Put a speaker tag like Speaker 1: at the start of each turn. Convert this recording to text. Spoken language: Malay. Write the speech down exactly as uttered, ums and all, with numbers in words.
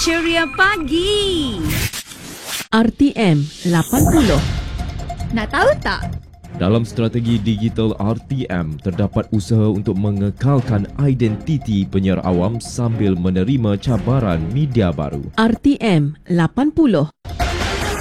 Speaker 1: Ceria Pagi.
Speaker 2: R T M lapan puluh.
Speaker 3: Nak tahu tak?
Speaker 4: Dalam strategi digital R T M, terdapat usaha untuk mengekalkan identiti penyiar awam sambil menerima cabaran media baru.
Speaker 2: R T M lapan puluh.